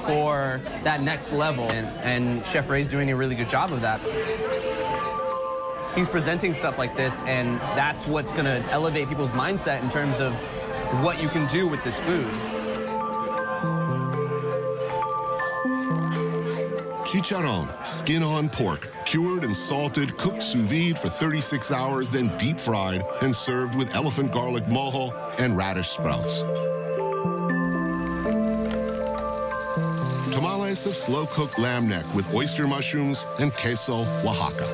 for that next level, and Chef Ray's doing a really good job of that. He's presenting stuff like this, and that's what's going to elevate people's mindset in terms of what you can do with this food. Chicharron, skin-on pork, cured and salted, cooked sous vide for 36 hours, then deep-fried and served with elephant garlic mojo and radish sprouts. Tamales of slow-cooked lamb neck with oyster mushrooms and queso Oaxaca.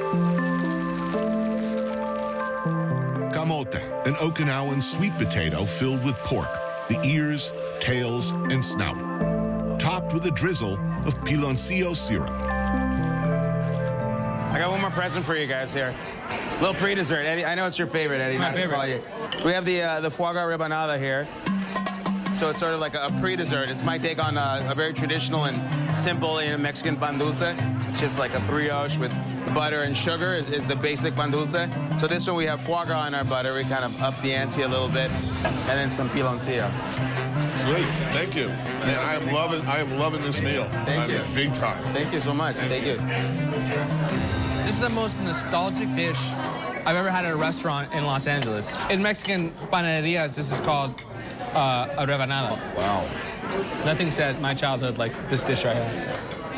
Camote, an Okinawan sweet potato filled with pork, the ears, tails, and snout, topped with a drizzle of piloncillo syrup. I got one more present for you guys here. Little pre-dessert. Eddie, I know it's your favorite, Eddie. It's my favorite. We have the foie gras rebanada here. So it's sort of like a pre-dessert. It's my take on a very traditional and simple Mexican pan dulce. It's just like a brioche with butter and sugar is the basic pan dulce. So this one we have foie gras in our butter. We kind of up the ante a little bit. And then some piloncillo. Great, thank you. Man, I am loving this meal. Thank you. Big time. Thank you so much. Thank you. This is the most nostalgic dish I've ever had at a restaurant in Los Angeles. In Mexican panaderias, this is called a rebanada. Wow. Nothing says my childhood like this dish right here.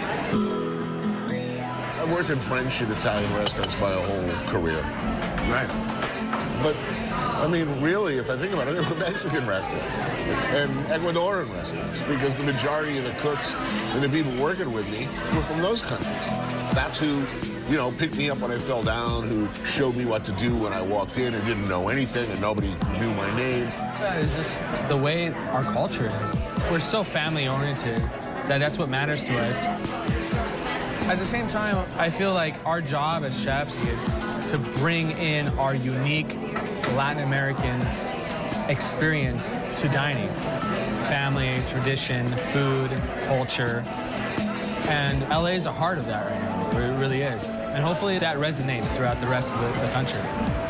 I worked in French and Italian restaurants my whole career. Right. But, I mean, really, if I think about it, they were Mexican restaurants and Ecuadorian restaurants because the majority of the cooks and the people working with me were from those countries. That's who, picked me up when I fell down, who showed me what to do when I walked in and didn't know anything and nobody knew my name. It's just the way our culture is. We're so family-oriented that's what matters to us. At the same time, I feel like our job as chefs is to bring in our unique Latin American experience to dining. Family, tradition, food, culture. And LA is a heart of that right now. It really is. And hopefully that resonates throughout the rest of the country.